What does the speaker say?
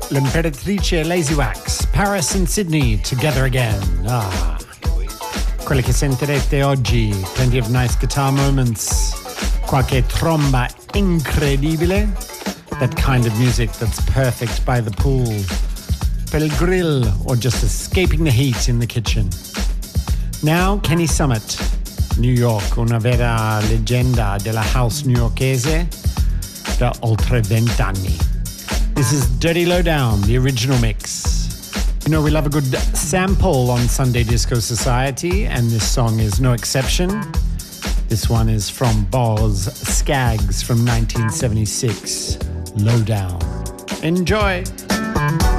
L'Imperatrice e Lazy Wax, Paris and Sydney, Together Again. Quelle che sentirete oggi, plenty of nice guitar moments, qualche tromba incredibile, that kind of music that's perfect by the pool, per il grill, or just escaping the heat in the kitchen. Now, Kenny Summit, New York, una vera leggenda della house newyorkese da oltre 20 anni. This is Dirty Lowdown, the original mix. You know, we love a good sample on Sunday Disco Society, and this song is no exception. This one is from Boz Scaggs from 1976, Lowdown. Enjoy!